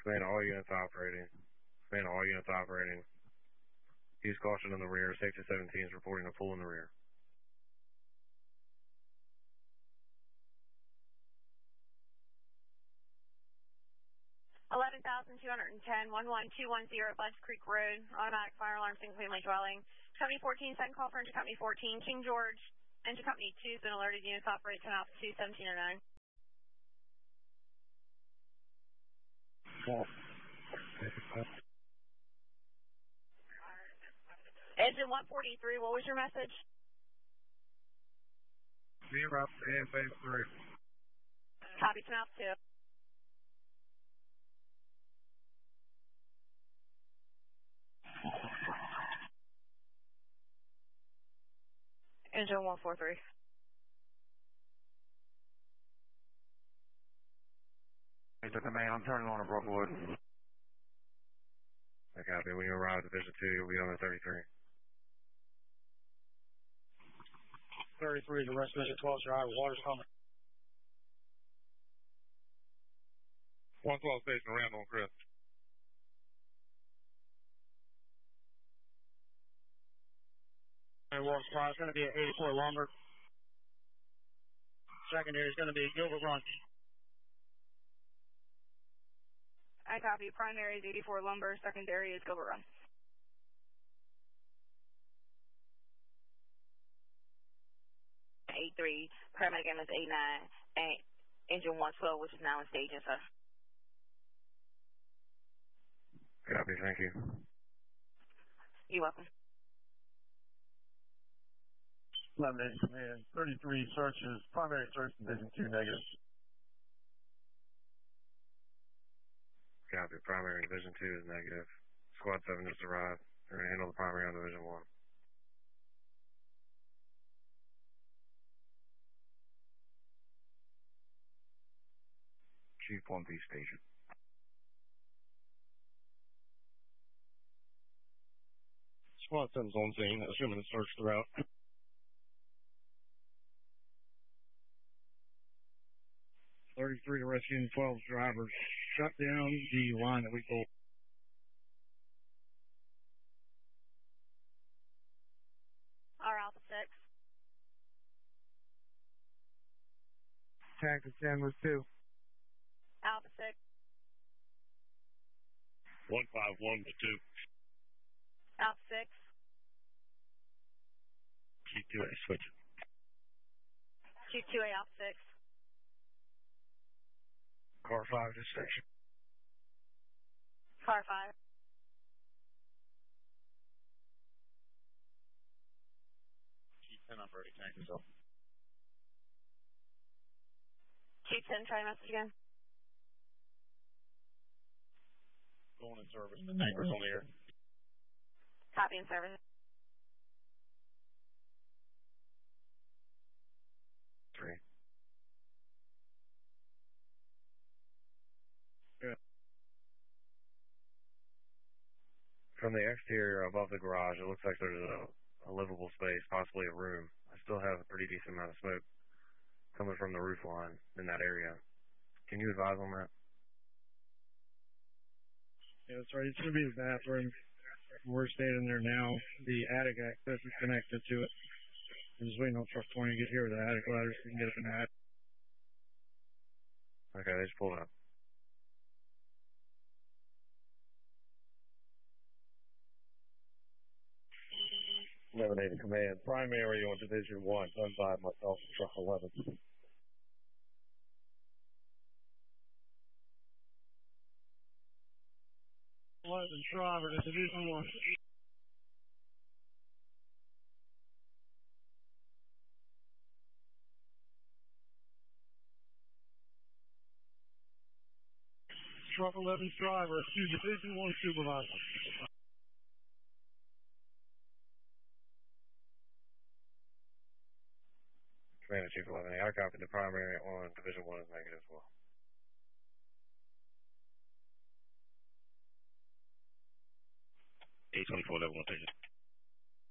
Command all units operating. Command all units operating. Use caution in the rear. Safety 17 is reporting a pull in the rear. $11,210, 11210 Budge Creek Road, automatic fire alarm, single family dwelling. Company 14, second call for Intercompany 14, King George. Intercompany 2 has been alerted. Units operate 10 Alpha 2, 1709. Engine 143, what was your message? Zero and phase 3. Copy, 10 Alpha 2. Engine 143. Hey, to command, I'm turning on a Brookwood. I copy. When you arrive at Division 2, you'll be on the 33. 33, the rest of Division 12 drive, water's coming. 112 station, Randall and Chris. And warp spot is going to be at 84 Lumber. Secondary is going to be Gilbert Run. I copy. Primary is 84 Lumber. Secondary is Gilbert Run. A3, paramedic MS 89, and engine 112, which is now in staging, sir. Copy, thank you. You're welcome. 11 command, 33 searches, primary search Division 2 negative. Copy, primary Division 2 is negative. Squad 7 just arrived. They're going to handle the primary on Division 1. Chief 1B station. Squad 7's on scene, assuming the search throughout. $33 to rescue 12 drivers. Shut down the line that we pulled. Our Alpha 6. Tactic 10 was 2. Alpha 6. 151 to 2. Alpha 6. G2A switch. Q2A Alpha 6. Car 5 to station. Car 5. G10 operating tank is off. Q10, try message again. Going in service. The tanker's on the air. Copy in service. 3. Good. From the exterior above the garage, it looks like there's a livable space, possibly a room. I still have a pretty decent amount of smoke coming from the roof line in that area. Can you advise on that? Yeah, that's right. It's going to be the bathroom. We're standing there now. The attic access is connected to it. We're just waiting on truck 20 to get here with the attic ladders so we can get it in the attic. Okay, they just pulled up. Eliminated command. Primary on Division 1, done by myself and truck 11. Driver to Division 1. Truck 11's driver to Division 1 supervisor. Commander Chief 11, I copy the primary on Division 1 is negative as well. A24 level 1 station.